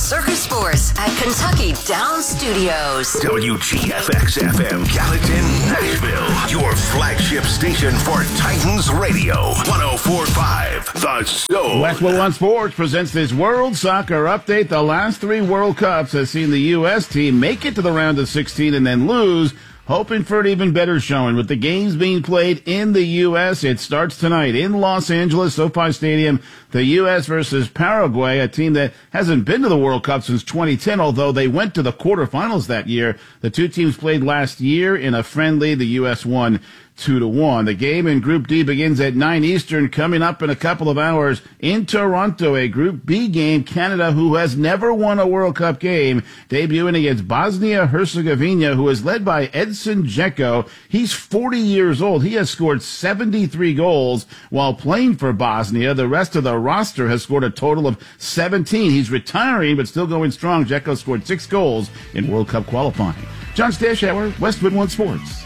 Circus Sports at Kentucky Downs Studios. WGFX-FM, Gallatin, Nashville. Your flagship station for Titans Radio. 104.5 The Zone. Westwood One Sports presents this World Soccer Update. The last three World Cups has seen the U.S. team make it to the round of 16 and then lose, hoping for an even better showing. With the games being played in the U.S., it starts tonight in Los Angeles, SoFi Stadium, the U.S. versus Paraguay, a team that hasn't been to the World Cup since 2010, although they went to the quarterfinals that year. The two teams played last year in a friendly. The U.S. won 2-1. The game in Group D begins at 9 Eastern, coming up in a couple of hours in Toronto, a Group B game. Canada, who has never won a World Cup game, debuting against Bosnia-Herzegovina, who is led by Edson Dzeko. He's 40 years old. He has scored 73 goals while playing for Bosnia. The rest of the roster has scored a total of 17. He's retiring, but still going strong. Dzeko scored 6 goals in World Cup qualifying. John Stashauer, Westwood One Sports.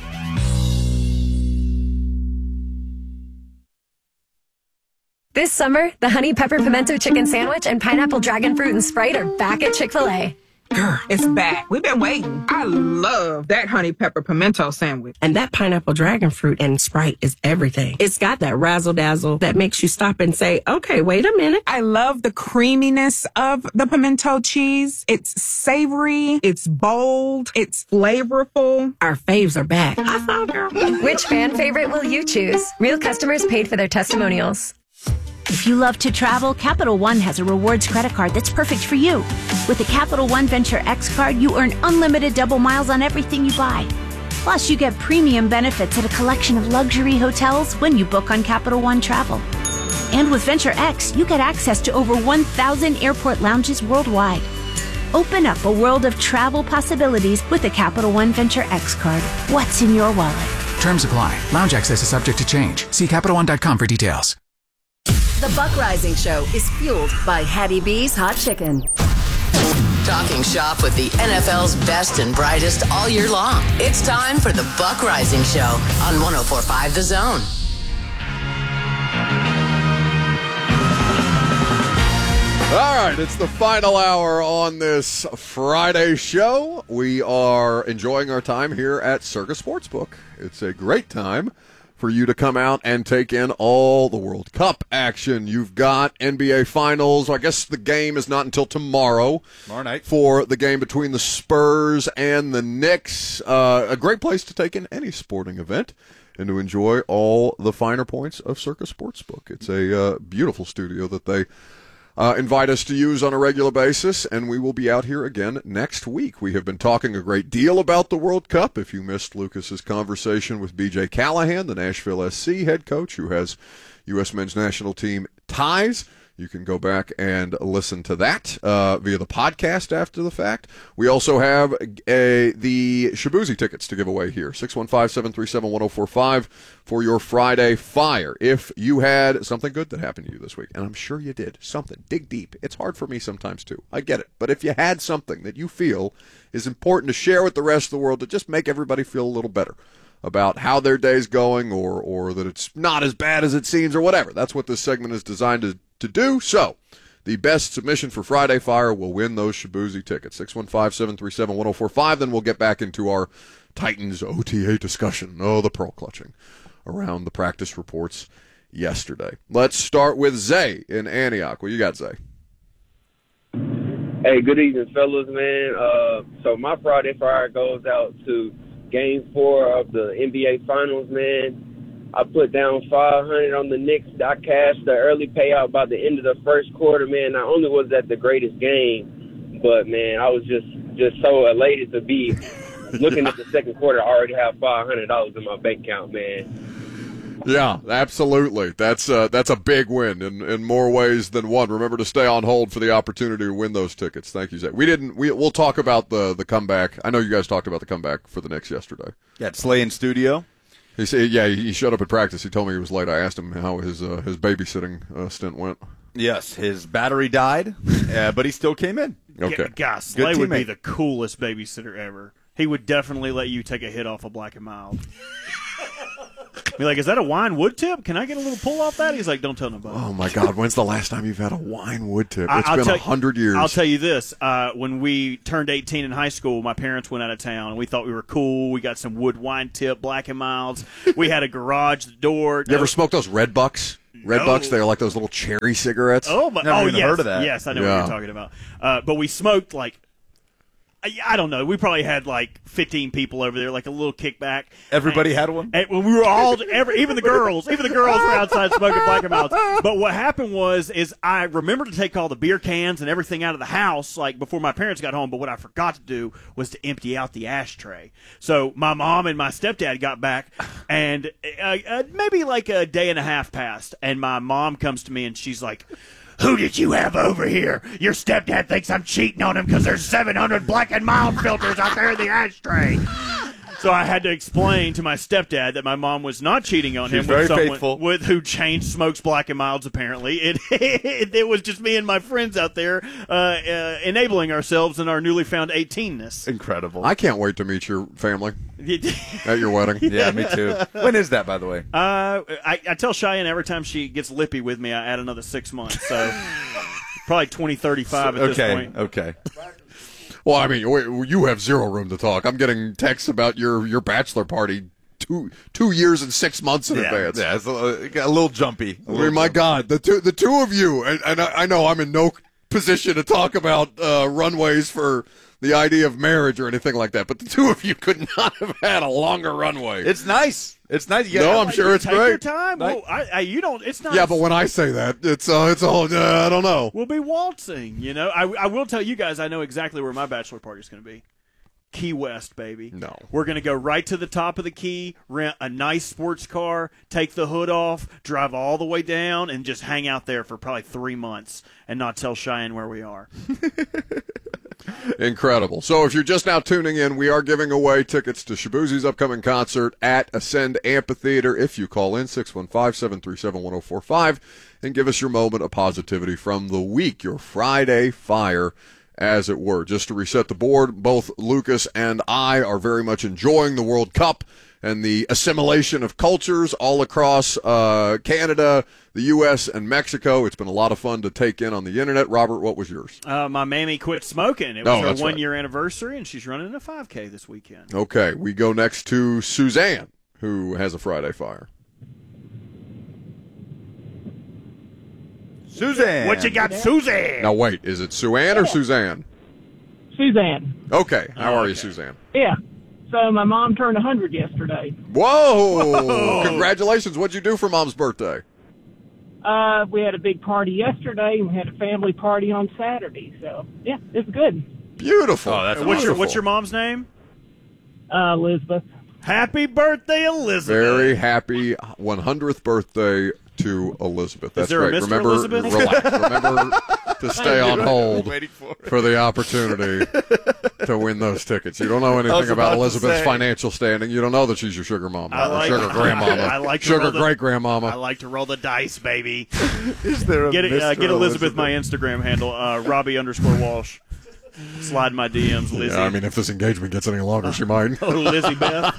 This summer, the Honey Pepper Pimento Chicken Sandwich and Pineapple Dragon Fruit and Sprite are back at Chick-fil-A. Girl, it's back. We've been waiting. I love that Honey Pepper Pimento Sandwich. And that Pineapple Dragon Fruit and Sprite is everything. It's got that razzle-dazzle that makes you stop and say, okay, wait a minute. I love the creaminess of the pimento cheese. It's savory. It's bold. It's flavorful. Our faves are back. I found her. Which fan favorite will you choose? Real customers paid for their testimonials. If you love to travel, Capital One has a rewards credit card that's perfect for you. With the Capital One Venture X card, you earn unlimited double miles on everything you buy. Plus, you get premium benefits at a collection of luxury hotels when you book on Capital One Travel. And with Venture X, you get access to over 1,000 airport lounges worldwide. Open up a world of travel possibilities with the Capital One Venture X card. What's in your wallet? Terms apply. Lounge access is subject to change. See CapitalOne.com for details. The Buck Rising Show is fueled by Hattie B's Hot Chicken. Talking shop with the NFL's best and brightest all year long. It's time for the Buck Rising Show on 104.5 The Zone. All right, it's the final hour on this Friday show. We are enjoying our time here at Circus Sportsbook. It's a great time for you to come out and take in all the World Cup action. You've got NBA Finals. I guess the game is not until tomorrow night for the game between the Spurs and the Knicks. A great place to take in any sporting event and to enjoy all the finer points of Circus Sportsbook. It's a beautiful studio that they invite us to use on a regular basis, and we will be out here again next week. We have been talking a great deal about the World Cup. If you missed Lucas's conversation with B.J. Callahan, the Nashville SC head coach who has U.S. men's national team ties, you can go back and listen to that via the podcast after the fact. We also have the Shabuzi tickets to give away here, 615-737-1045 for your Friday Fire. If you had something good that happened to you this week, and I'm sure you did, something, dig deep. It's hard for me sometimes too. I get it. But if you had something that you feel is important to share with the rest of the world to just make everybody feel a little better about how their day's going or that it's not as bad as it seems or whatever, that's what this segment is designed to do. So, the best submission for Friday Fire will win those Shabuzi tickets. 615-737-1045. Then we'll get back into our Titans OTA discussion. Oh, the pearl clutching around the practice reports yesterday. Let's start with Zay in Antioch. What you got, Zay? Hey, good evening, fellas, man. So my Friday Fire goes out to Game 4 of the NBA Finals, man. I put down $500 on the Knicks. I cashed the early payout by the end of the first quarter, man. Not only was that the greatest game, but, man, I was just so elated to be looking at the second quarter. I already have $500 in my bank account, man. Yeah, absolutely. That's a big win in more ways than one. Remember to stay on hold for the opportunity to win those tickets. Thank you, Zay. We'll talk about the comeback. I know you guys talked about the comeback for the Knicks yesterday. Yeah, Slay in studio. He said, yeah, he showed up at practice. He told me he was late. I asked him how his babysitting stint went. Yes, his battery died, but he still came in. Okay. Gosh, Slay would be the coolest babysitter ever. He would definitely let you take a hit off a Black and Mild. Be like, is that a wine wood tip? Can I get a little pull off that? He's like, don't tell nobody. Oh, my God. When's the last time you've had a wine wood tip? It's been 100 years. I'll tell you this. When we turned 18 in high school, my parents went out of town, and we thought we were cool. We got some wood wine tip, Black & Milds. We had a garage door. You ever smoked those Red Bucks? Red Bucks, they're like those little cherry cigarettes. Oh, Never even heard of that. Yes, I know what you're talking about. But we smoked like, I don't know. We probably had like 15 people over there, like a little kickback. Everybody had one? And when we were all, even the girls were outside smoking Black & Milds. But what happened is I remembered to take all the beer cans and everything out of the house, like before my parents got home. But what I forgot to do was to empty out the ashtray. So my mom and my stepdad got back, and maybe like a day and a half passed. And my mom comes to me and she's like, who did you have over here? Your stepdad thinks I'm cheating on him because there's 700 Black & Mild filters out there in the ashtray. So I had to explain to my stepdad that my mom was not cheating on him with someone who chain smokes Black & Milds, apparently. It was just me and my friends out there enabling ourselves in our newly found 18-ness. Incredible. I can't wait to meet your family at your wedding. Yeah, me too. When is that, by the way? I tell Cheyenne every time she gets lippy with me, I add another 6 months. So probably 2035 at this point. Okay. Well, I mean, you have zero room to talk. I'm getting texts about your bachelor party 2 years and 6 months in advance. Yeah, it's a little jumpy. My God, the two of you, and I know I'm in no position to talk about runways for the idea of marriage or anything like that, but the two of you could not have had a longer runway. It's nice. It's nice. I'm sure it's Take great. your time. Well, you don't. It's not. Yeah, but when I say that, it's all. I don't know. We'll be waltzing. You know, I will tell you guys. I know exactly where my bachelor party is going to be. Key West, baby. No. We're going to go right to the top of the Key, rent a nice sports car, take the hood off, drive all the way down, and just hang out there for probably 3 months and not tell Cheyenne where we are. Incredible. So if you're just now tuning in, we are giving away tickets to Shabuzi's upcoming concert at Ascend Amphitheater. If you call in 615-737-1045 and give us your moment of positivity from the week, your Friday fire, as it were. Just to reset the board, both Lucas and I are very much enjoying the World Cup and the assimilation of cultures all across Canada, the U.S., and Mexico. It's been a lot of fun to take in on the internet. Robert, what was yours? My mammy quit smoking. It was her one-year anniversary, and she's running a 5K this weekend. Okay, we go next to Suzanne, who has a Friday fire. Suzanne. What you got, Suzanne? Now, wait, is it Sue-Ann or Suzanne? Suzanne. Okay, how are you, Suzanne? Yeah. So my mom turned 100 yesterday. Whoa! Congratulations. What'd you do for Mom's birthday? We had a big party yesterday, and we had a family party on Saturday. So, yeah, it's good. Beautiful. Oh, that's what's your mom's name? Elizabeth. Happy birthday, Elizabeth. Very happy 100th birthday to Elizabeth. That's great. Remember, Elizabeth? Relax. Remember to stay on hold for the opportunity to win those tickets. You don't know anything about Elizabeth's financial standing. You don't know that she's your sugar mama, sugar grandmama, I like sugar great grandmama. I like to roll the dice, baby. Is there a get Mr. Elizabeth my Instagram handle, Robbie_Walsh. Slide my DMs, Lizzie. Yeah, I mean, if this engagement gets any longer, she might. Oh, Lizzie Beth.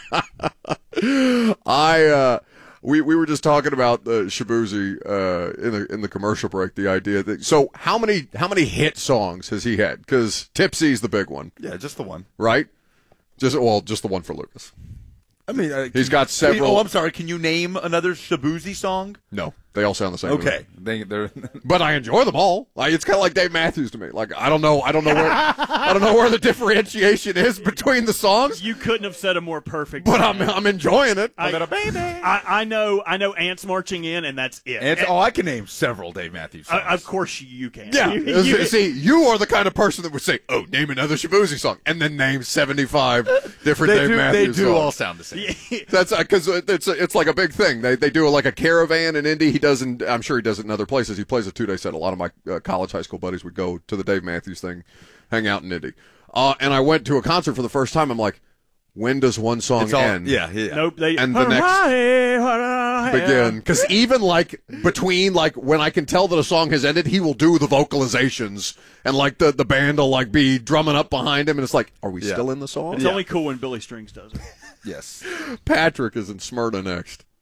We were just talking about Shabuzi in the commercial break. The idea that how many hit songs has he had? Because Tipsy's the big one. Yeah, just the one, right? Just the one for Lucas. I mean, he's got several. I'm sorry. Can you name another Shabuzi song? No, they all sound the same. Okay, they're but I enjoy them all. It's kind of like Dave Matthews to me. Like I don't know where the differentiation is between the songs. You couldn't have said a more perfect. But I'm enjoying it. I got a baby. I know Ants Marching In, and that's it. I can name several Dave Matthews songs. Of course you can. Yeah. See, you are the kind of person that would say, "Oh, name another Shabuzi song," and then name 75 different Dave Matthews songs. They do all sound the same. That's because it's like a big thing. They do like a caravan in Indy. He doesn't. I'm sure he does it in other places. He plays a 2-day set. A lot of my college, high school buddies would go to the Dave Matthews thing, hang out in Indy. And I went to a concert for the first time. I'm like, when does one song end? Yeah. Nope. And the next begin. Because even between when I can tell that a song has ended, he will do the vocalizations and the band will be drumming up behind him, and it's like, are we still in the song? It's only cool when Billy Strings does it. Yes. Patrick is in Smyrna next.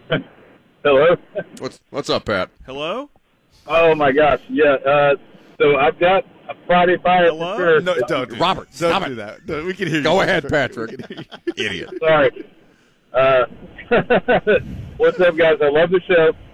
Hello? What's up, Pat? Hello? Oh, my gosh. Yeah. So I've got a Friday Fire for sure. No, don't. Robert, stop do it. that. No, we can hear you. Go ahead, Patrick. Idiot. Sorry. What's up, guys? I love the show.